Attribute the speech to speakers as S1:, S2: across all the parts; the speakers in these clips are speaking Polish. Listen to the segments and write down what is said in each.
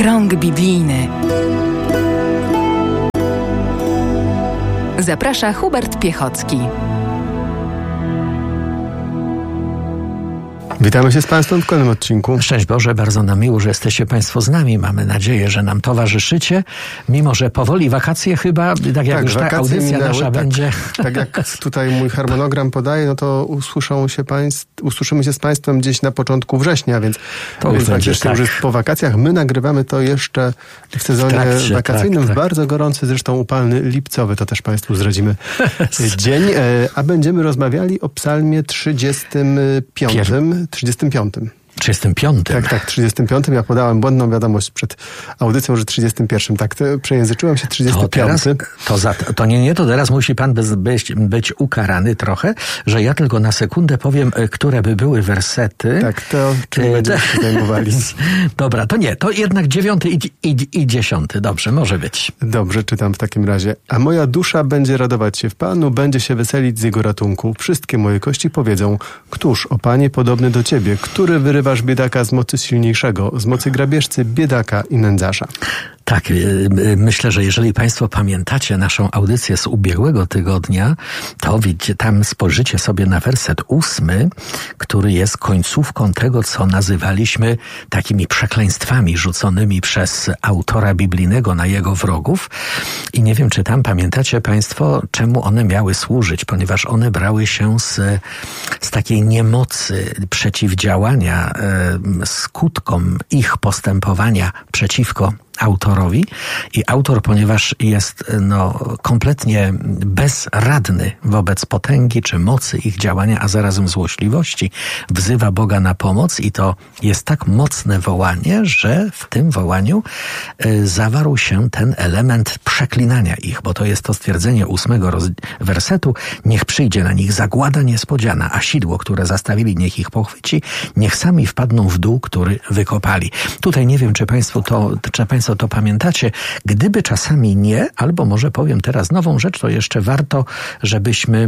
S1: Krąg biblijny. Zaprasza Hubert Piechocki.
S2: Witamy się z Państwem w kolejnym odcinku.
S3: Szczęść Boże, bardzo nam miło, że jesteście Państwo z nami. Mamy nadzieję, że nam towarzyszycie, mimo że powoli wakacje chyba, tak jak już ta audycja minęły, nasza będzie.
S2: Tak jak tutaj mój harmonogram podaje, no to usłyszymy się z Państwem gdzieś na początku września, więc faktycznie już jest po wakacjach. My nagrywamy to jeszcze w sezonie wakacyjnym, w bardzo gorący, zresztą upalny lipcowy, to też Państwu zdradzimy dzień, a będziemy rozmawiali o psalmie 35.
S3: 35.
S2: Tak, 35. Ja podałem błędną wiadomość przed audycją, że 31. Tak, przejęzyczyłem się 35.
S3: To teraz musi pan być ukarany trochę, że ja tylko na sekundę powiem, które by były wersety.
S2: Tak, to czym będziemy się zajmowali.
S3: Dobra, to nie, to jednak 9 i 10. Dobrze, może być.
S2: Dobrze, czytam w takim razie. A moja dusza będzie radować się w Panu, będzie się weselić z Jego ratunku. Wszystkie moje kości powiedzą, któż, o Panie, podobny do Ciebie, który wyrywasz biedaka z mocy silniejszego, z mocy grabieżcy, biedaka i nędzarza.
S3: Tak, myślę, że jeżeli Państwo pamiętacie naszą audycję z ubiegłego tygodnia, to widzicie, tam spojrzycie sobie na werset 8, który jest końcówką tego, co nazywaliśmy takimi przekleństwami rzuconymi przez autora biblijnego na jego wrogów. I nie wiem, czy tam pamiętacie Państwo, czemu one miały służyć, ponieważ one brały się z takiej niemocy przeciwdziałania skutkom ich postępowania przeciwko autorowi. I autor, ponieważ jest kompletnie bezradny wobec potęgi czy mocy ich działania, a zarazem złośliwości, wzywa Boga na pomoc i to jest tak mocne wołanie, że w tym wołaniu zawarł się ten element przeklinania ich, bo to jest to stwierdzenie 8 wersetu: niech przyjdzie na nich zagłada niespodziana, a sidło, które zastawili, niech ich pochwyci, niech sami wpadną w dół, który wykopali. Tutaj nie wiem, czy Państwo to pamiętacie. Gdyby czasami nie, albo może powiem teraz nową rzecz, to jeszcze warto, żebyśmy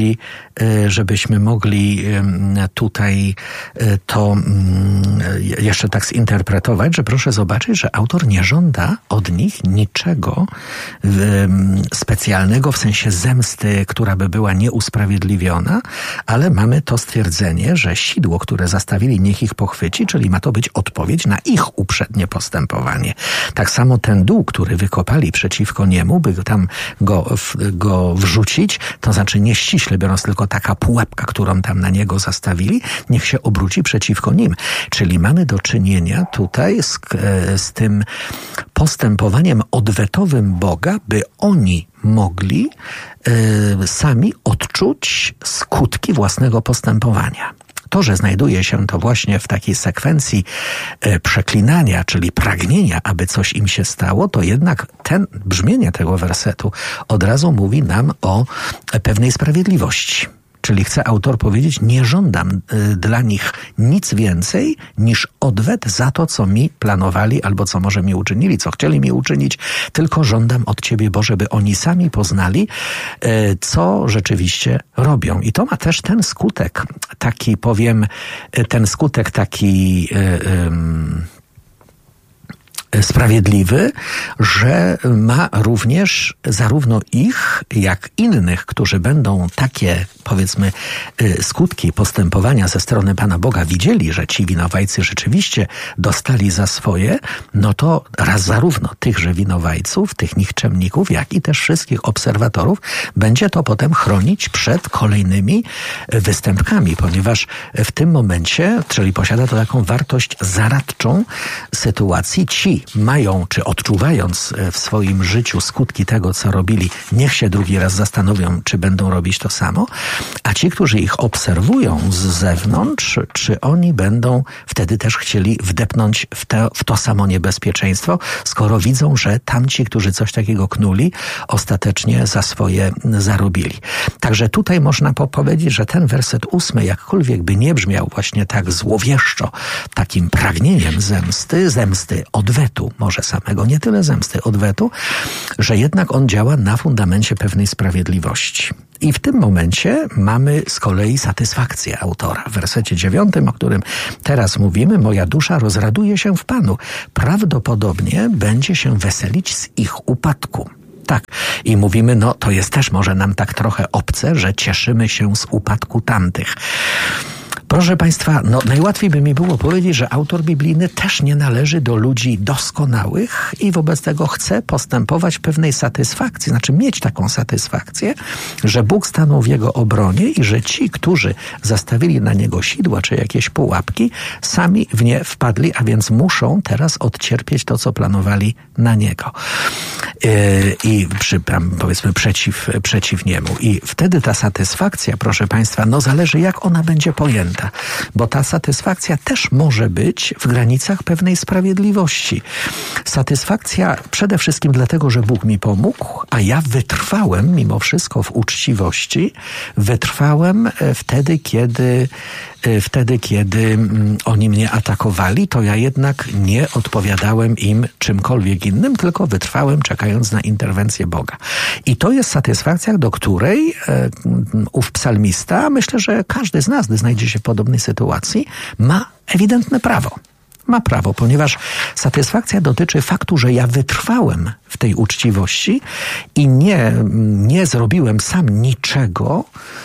S3: mogli tutaj to jeszcze tak zinterpretować, że proszę zobaczyć, że autor nie żąda od nich niczego specjalnego w sensie zemsty, która by była nieusprawiedliwiona, ale mamy to stwierdzenie, że sidło, które zastawili, niech ich pochwyci, czyli ma to być odpowiedź na ich uprzednie postępowanie. Tak samo ten dół, który wykopali przeciwko niemu, by tam go wrzucić, to znaczy nie ściśle biorąc, tylko taka pułapka, którą tam na niego zastawili, niech się obróci przeciwko nim. Czyli mamy do czynienia tutaj z tym postępowaniem odwetowym Boga, by oni mogli sami odczuć skutki własnego postępowania. To, że znajduje się to właśnie w takiej sekwencji przeklinania, czyli pragnienia, aby coś im się stało, to jednak brzmienie tego wersetu od razu mówi nam o pewnej sprawiedliwości. Czyli chce autor powiedzieć, nie żądam dla nich nic więcej niż odwet za to, co mi planowali, albo co może mi uczynili, co chcieli mi uczynić, tylko żądam od Ciebie, Boże, by oni sami poznali, co rzeczywiście robią. I to ma też ten skutek, sprawiedliwy, że ma również zarówno ich, jak innych, którzy będą takie, powiedzmy, skutki postępowania ze strony Pana Boga widzieli, że ci winowajcy rzeczywiście dostali za swoje, no to zarówno tychże winowajców, tych nikczemników, jak i też wszystkich obserwatorów będzie to potem chronić przed kolejnymi występkami, ponieważ w tym momencie, czyli posiada to taką wartość zaradczą sytuacji, ci mają, czy odczuwając w swoim życiu skutki tego, co robili, niech się drugi raz zastanowią, czy będą robić to samo, a ci, którzy ich obserwują z zewnątrz, czy oni będą wtedy też chcieli wdepnąć w to samo niebezpieczeństwo, skoro widzą, że tamci, którzy coś takiego knuli, ostatecznie za swoje zarobili. Także tutaj można powiedzieć, że ten werset 8, jakkolwiek by nie brzmiał właśnie tak złowieszczo, takim pragnieniem zemsty, odwetu, może samego, nie tyle zemsty, odwetu, że jednak on działa na fundamencie pewnej sprawiedliwości. I w tym momencie mamy z kolei satysfakcję autora. W wersecie 9, o którym teraz mówimy, moja dusza rozraduje się w Panu. Prawdopodobnie będzie się weselić z ich upadku. Tak. I mówimy, no to jest też może nam tak trochę obce, że cieszymy się z upadku tamtych. Proszę Państwa, no najłatwiej by mi było powiedzieć, że autor biblijny też nie należy do ludzi doskonałych i wobec tego chce postępować w pewnej satysfakcji, znaczy mieć taką satysfakcję, że Bóg stanął w jego obronie i że ci, którzy zastawili na niego sidła czy jakieś pułapki, sami w nie wpadli, a więc muszą teraz odcierpieć to, co planowali na niego. I powiedzmy przeciw niemu. I wtedy ta satysfakcja, proszę Państwa, no zależy jak ona będzie pojęta. Bo ta satysfakcja też może być w granicach pewnej sprawiedliwości. Satysfakcja przede wszystkim dlatego, że Bóg mi pomógł, a ja wytrwałem mimo wszystko w uczciwości. Wytrwałem wtedy, kiedy oni mnie atakowali, to ja jednak nie odpowiadałem im czymkolwiek innym, tylko wytrwałem, czekając na interwencję Boga. I to jest satysfakcja, do której ów psalmista, myślę, że każdy z nas, gdy znajdzie się w podobnej sytuacji, ma ewidentne prawo. Ma prawo, ponieważ satysfakcja dotyczy faktu, że ja wytrwałem w tej uczciwości i nie zrobiłem sam niczego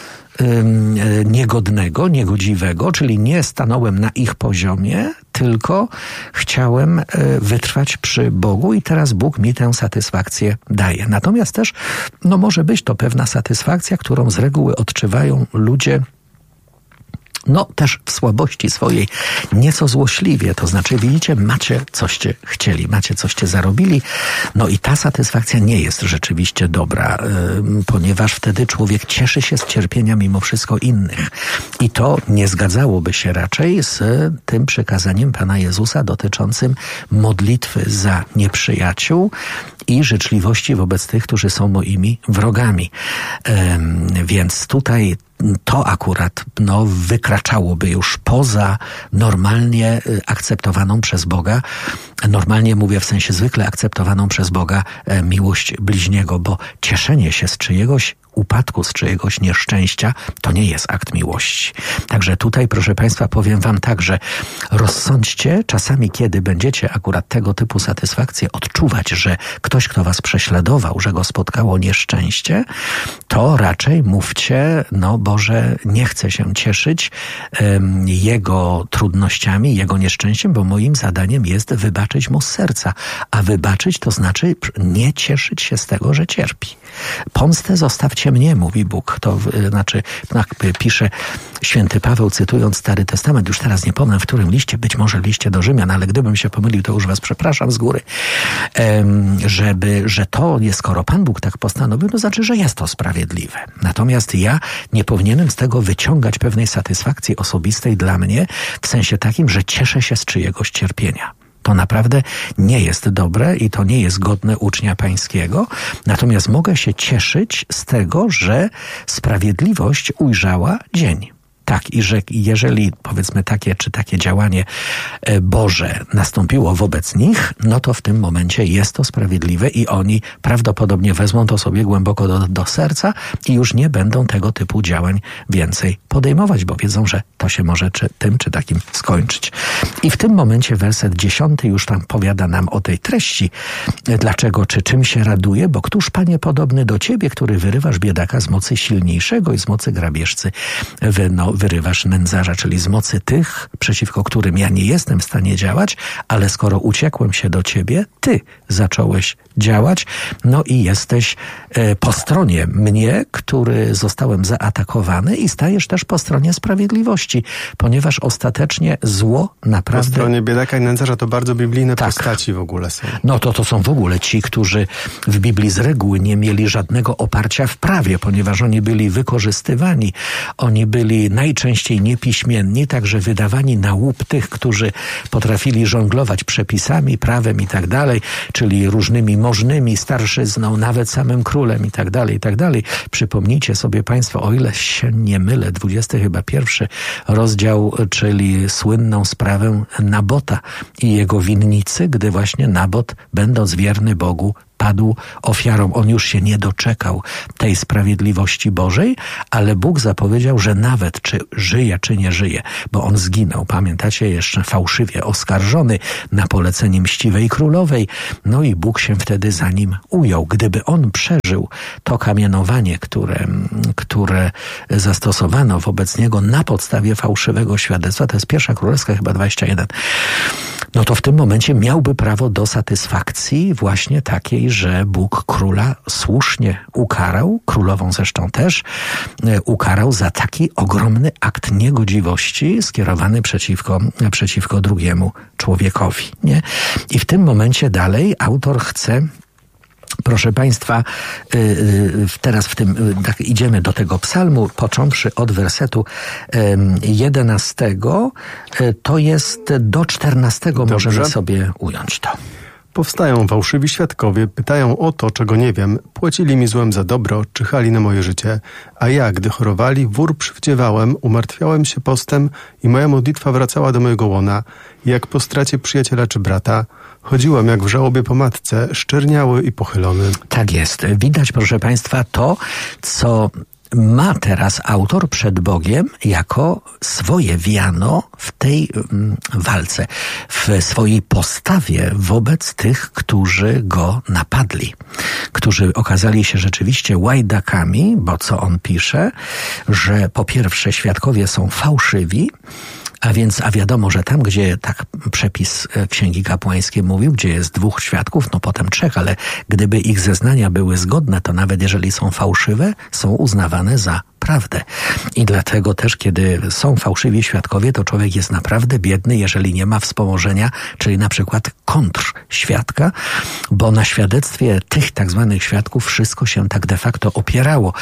S3: niegodnego, niegodziwego, czyli nie stanąłem na ich poziomie, tylko chciałem wytrwać przy Bogu i teraz Bóg mi tę satysfakcję daje. Natomiast też, no może być to pewna satysfakcja, którą z reguły odczuwają ludzie no też w słabości swojej, nieco złośliwie, to znaczy widzicie, macie coście chcieli, macie coście zarobili, no i ta satysfakcja nie jest rzeczywiście dobra, ponieważ wtedy człowiek cieszy się z cierpienia mimo wszystko innych. I to nie zgadzałoby się raczej z tym przykazaniem Pana Jezusa dotyczącym modlitwy za nieprzyjaciół i życzliwości wobec tych, którzy są moimi wrogami. Więc tutaj to akurat wykraczałoby już poza normalnie akceptowaną przez Boga, normalnie mówię w sensie zwykle akceptowaną przez Boga miłość bliźniego, bo cieszenie się z czyjegoś upadku, z czyjegoś nieszczęścia, to nie jest akt miłości. Także tutaj, proszę Państwa, powiem Wam tak, że rozsądźcie czasami, kiedy będziecie akurat tego typu satysfakcję odczuwać, że ktoś, kto Was prześladował, że go spotkało nieszczęście, to raczej mówcie, no Boże, nie chcę się cieszyć jego trudnościami, jego nieszczęściem, bo moim zadaniem jest wybaczyć mu z serca. A wybaczyć to znaczy nie cieszyć się z tego, że cierpi. Pomstę zostawcie mnie, mówi Bóg. To znaczy, pisze święty Paweł, cytując Stary Testament, już teraz nie pomnę, w którym liście, być może liście do Rzymian, ale gdybym się pomylił, to już was przepraszam z góry, że to jest, skoro Pan Bóg tak postanowił, to znaczy, że jest to sprawiedliwe. Natomiast ja nie powinienem z tego wyciągać pewnej satysfakcji osobistej dla mnie, w sensie takim, że cieszę się z czyjegoś cierpienia. To naprawdę nie jest dobre i to nie jest godne ucznia pańskiego. Natomiast mogę się cieszyć z tego, że sprawiedliwość ujrzała dzień. Tak, i że jeżeli powiedzmy takie działanie Boże nastąpiło wobec nich, no to w tym momencie jest to sprawiedliwe i oni prawdopodobnie wezmą to sobie głęboko do serca i już nie będą tego typu działań więcej podejmować, bo wiedzą, że to się może tym czy takim skończyć. I w tym momencie werset 10 już tam powiada nam o tej treści. Dlaczego, czy czym się raduje? Bo któż, Panie, podobny do Ciebie, który wyrywasz biedaka z mocy silniejszego i z mocy grabieżcy, wyrywasz nędzarza, czyli z mocy tych, przeciwko którym ja nie jestem w stanie działać, ale skoro uciekłem się do Ciebie, Ty zacząłeś działać, no i jesteś po stronie mnie, który zostałem zaatakowany i stajesz też po stronie sprawiedliwości, ponieważ ostatecznie zło naprawdę...
S2: Po stronie biedaka i nędzarza to bardzo biblijne postaci w ogóle są.
S3: No to są w ogóle ci, którzy w Biblii z reguły nie mieli żadnego oparcia w prawie, ponieważ oni byli wykorzystywani, oni byli najczęściej niepiśmienni, także wydawani na łup tych, którzy potrafili żonglować przepisami, prawem i tak dalej, czyli różnymi możnymi, starszyzną, nawet samym królem i tak dalej, i tak dalej. Przypomnijcie sobie Państwo, o ile się nie mylę, 21 rozdział, czyli słynną sprawę Nabota i jego winnicy, gdy właśnie Nabot, będąc wierny Bogu, padł ofiarą. On już się nie doczekał tej sprawiedliwości Bożej, ale Bóg zapowiedział, że nawet czy żyje, czy nie żyje, bo on zginął. Pamiętacie, jeszcze fałszywie oskarżony na polecenie mściwej królowej. No i Bóg się wtedy za nim ujął. Gdyby on przeżył to kamienowanie, które zastosowano wobec niego na podstawie fałszywego świadectwa, to jest Pierwsza Królewska chyba 21, no to w tym momencie miałby prawo do satysfakcji właśnie takiej, że Bóg króla słusznie ukarał, królową zresztą też, ukarał za taki ogromny akt niegodziwości skierowany przeciwko drugiemu człowiekowi, nie? I w tym momencie dalej autor chce, proszę Państwa, teraz tak idziemy do tego psalmu, począwszy od wersetu 11, to jest do 14, dobrze. Możemy sobie ująć to.
S2: Powstają fałszywi świadkowie, pytają o to, czego nie wiem. Płacili mi złem za dobro, czyhali na moje życie. A ja, gdy chorowali, wór przywdziewałem, umartwiałem się postem i moja modlitwa wracała do mojego łona. Jak po stracie przyjaciela czy brata, chodziłem jak w żałobie po matce, szczerniały i pochylony.
S3: Tak jest. Widać, proszę Państwa, to, co ma teraz autor przed Bogiem jako swoje wiano w tej walce, w swojej postawie wobec tych, którzy go napadli, którzy okazali się rzeczywiście łajdakami, bo co on pisze, że po pierwsze świadkowie są fałszywi, a wiadomo, że tam, gdzie tak przepis Księgi Kapłańskiej mówił, gdzie jest 2 świadków, no potem 3, ale gdyby ich zeznania były zgodne, to nawet jeżeli są fałszywe, są uznawane za prawdę. I dlatego też, kiedy są fałszywi świadkowie, to człowiek jest naprawdę biedny, jeżeli nie ma wspomożenia, czyli na przykład kontrświadka, bo na świadectwie tych tak zwanych świadków wszystko się tak de facto opierało.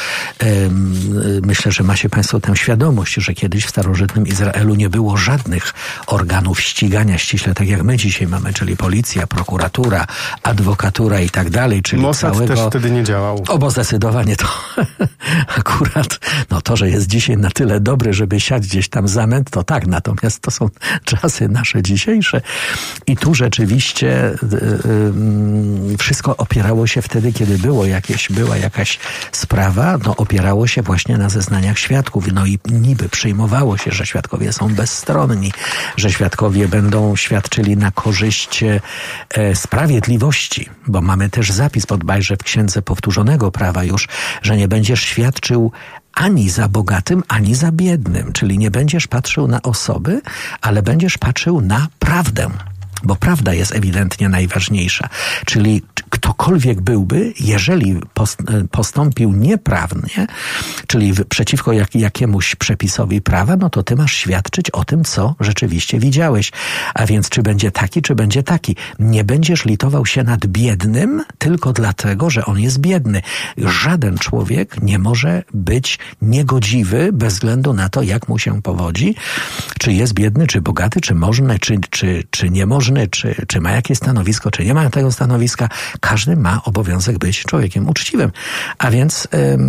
S3: Myślę, że macie Państwo tę świadomość, że kiedyś w starożytnym Izraelu nie było żadnych organów ścigania, ściśle tak jak my dzisiaj mamy, czyli policja, prokuratura, adwokatura i tak dalej, czyli
S2: Mossad
S3: całego...
S2: też wtedy nie działał.
S3: O, bo zdecydowanie to akurat, no to, że jest dzisiaj na tyle dobry, żeby siać gdzieś tam zamęt, to tak, natomiast to są czasy nasze dzisiejsze i tu rzeczywiście wszystko opierało się wtedy, kiedy była jakaś sprawa, no opierało się właśnie na zeznaniach świadków, no i niby przyjmowało się, że świadkowie są bezstronni, że świadkowie będą świadczyli na korzyść sprawiedliwości, bo mamy też zapis bodajże w Księdze Powtórzonego Prawa już, że nie będziesz świadczył ani za bogatym, ani za biednym, czyli nie będziesz patrzył na osoby, ale będziesz patrzył na prawdę, bo prawda jest ewidentnie najważniejsza, czyli ktokolwiek byłby, jeżeli postąpił nieprawnie, czyli przeciwko jakiemuś przepisowi prawa, no to ty masz świadczyć o tym, co rzeczywiście widziałeś. A więc czy będzie taki, czy będzie taki. Nie będziesz litował się nad biednym tylko dlatego, że on jest biedny. Żaden człowiek nie może być niegodziwy bez względu na to, jak mu się powodzi, czy jest biedny, czy bogaty, czy możny, czy niemożny, czy ma jakieś stanowisko, czy nie ma tego stanowiska. Każdy ma obowiązek być człowiekiem uczciwym. A więc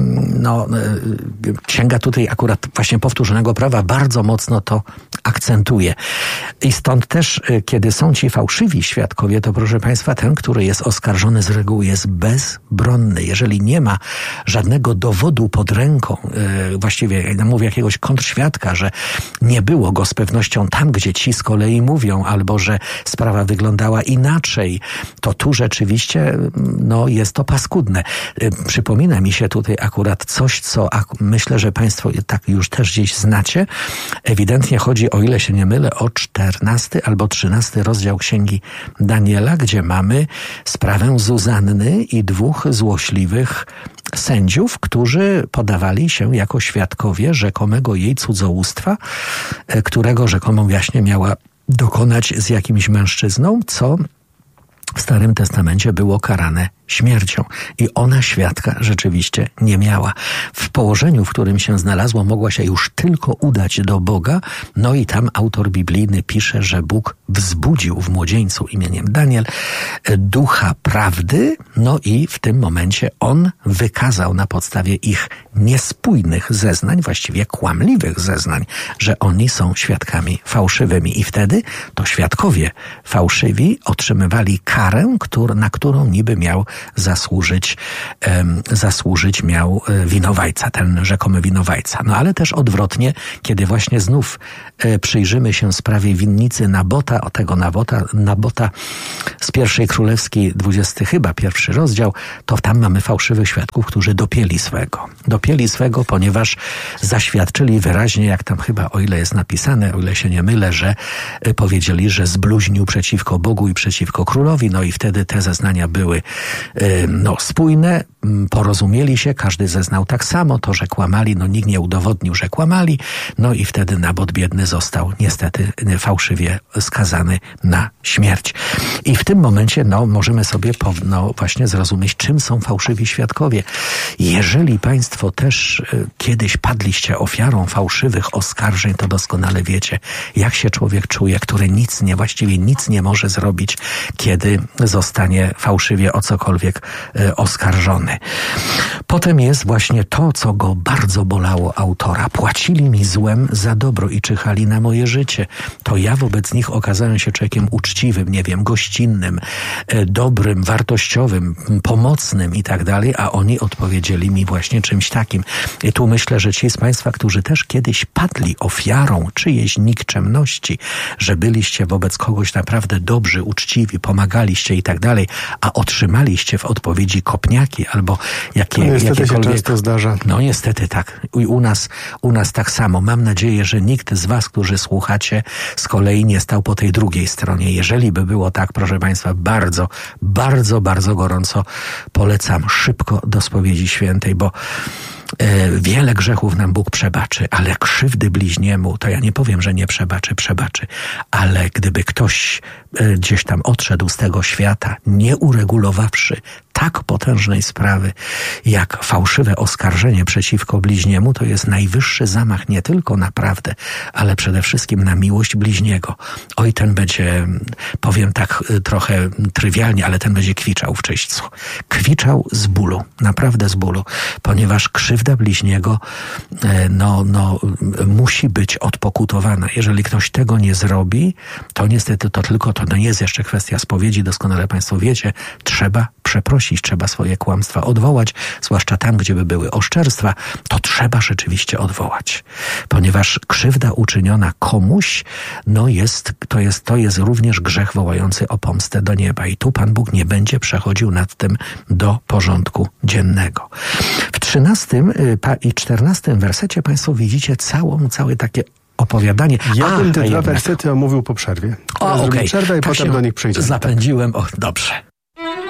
S3: księga tutaj akurat właśnie Powtórzonego Prawa bardzo mocno to akcentuje. I stąd też, kiedy są ci fałszywi świadkowie, to proszę Państwa, ten, który jest oskarżony z reguły jest bezbronny. Jeżeli nie ma żadnego dowodu pod ręką, właściwie mówię jakiegoś kontrświadka, że nie było go z pewnością tam, gdzie ci z kolei mówią, albo że sprawa wyglądała inaczej, to tu rzeczywiście jest to paskudne. Przypomina mi się tutaj akurat coś, co myślę, że Państwo tak już też gdzieś znacie. Ewidentnie chodzi, o ile się nie mylę, o 14 albo 13 rozdział Księgi Daniela, gdzie mamy sprawę Zuzanny i 2 złośliwych sędziów, którzy podawali się jako świadkowie rzekomego jej cudzołóstwa, którego rzekomo właśnie miała dokonać z jakimś mężczyzną, co w Starym Testamencie było karane śmiercią. I ona świadka rzeczywiście nie miała. W położeniu, w którym się znalazła, mogła się już tylko udać do Boga. No i tam autor biblijny pisze, że Bóg wzbudził w młodzieńcu imieniem Daniel ducha prawdy. No i w tym momencie on wykazał na podstawie ich niespójnych zeznań, właściwie kłamliwych zeznań, że oni są świadkami fałszywymi. I wtedy to świadkowie fałszywi otrzymywali karę, na którą niby miał zasłużyć miał winowajca, ten rzekomy winowajca. No ale też odwrotnie, kiedy właśnie znów przyjrzymy się sprawie winnicy Nabota, tego Nabota z pierwszej królewskiej, 20 chyba, pierwszy rozdział, to tam mamy fałszywych świadków, którzy dopięli swego, ponieważ zaświadczyli wyraźnie, jak tam chyba, o ile jest napisane, o ile się nie mylę, że powiedzieli, że zbluźnił przeciwko Bogu i przeciwko królowi, no i wtedy te zeznania były spójne, porozumieli się, każdy zeznał tak samo, to, że kłamali, no nikt nie udowodnił, że kłamali, no i wtedy Nabot biedny został niestety fałszywie skazany na śmierć. I w tym momencie, możemy sobie właśnie zrozumieć, czym są fałszywi świadkowie. Jeżeli państwo też kiedyś padliście ofiarą fałszywych oskarżeń, to doskonale wiecie, jak się człowiek czuje, który właściwie nic nie może zrobić, kiedy zostanie fałszywie o cokolwiek oskarżony. Potem jest właśnie to, co go bardzo bolało autora. Płacili mi złem za dobro i czyhali na moje życie. To ja wobec nich okazałem się człowiekiem uczciwym, gościnnym, dobrym, wartościowym, pomocnym i tak dalej, a oni odpowiedzieli mi właśnie czymś takim. I tu myślę, że ci z państwa, którzy też kiedyś padli ofiarą czyjejś nikczemności, że byliście wobec kogoś naprawdę dobrzy, uczciwi, pomagaliście i tak dalej, a otrzymaliście w odpowiedzi kopniaki albo
S2: niestety się często zdarza.
S3: No niestety tak. I u nas tak samo. Mam nadzieję, że nikt z was, którzy słuchacie, z kolei nie stał po tej drugiej stronie. Jeżeli by było tak, proszę państwa, bardzo, bardzo, bardzo gorąco polecam szybko do spowiedzi świętej, bo wiele grzechów nam Bóg przebaczy, ale krzywdy bliźniemu, to ja nie powiem, że nie przebaczy, ale gdyby ktoś gdzieś tam odszedł z tego świata, nie uregulowawszy tak potężnej sprawy, jak fałszywe oskarżenie przeciwko bliźniemu, to jest najwyższy zamach nie tylko na prawdę, ale przede wszystkim na miłość bliźniego. Oj, ten będzie, powiem tak trochę trywialnie, ale ten będzie kwiczał w czyśćcu. Kwiczał z bólu, naprawdę z bólu, ponieważ krzywda bliźniego musi być odpokutowana. Jeżeli ktoś tego nie zrobi, to niestety to nie jest jeszcze kwestia spowiedzi, doskonale państwo wiecie, trzeba przeprosić, trzeba swoje kłamstwa odwołać, zwłaszcza tam, gdzie by były oszczerstwa, to trzeba rzeczywiście odwołać. Ponieważ krzywda uczyniona komuś, to jest również grzech wołający o pomstę do nieba. I tu Pan Bóg nie będzie przechodził nad tym do porządku dziennego. W 13 i 14 wersecie państwo widzicie całe takie opowiadanie.
S2: Ja bym te dwa wersety omówił po przerwie.
S3: Okej.
S2: Przerwę i tak potem do nich przejdziemy.
S3: Zapędziłem. Dobrze.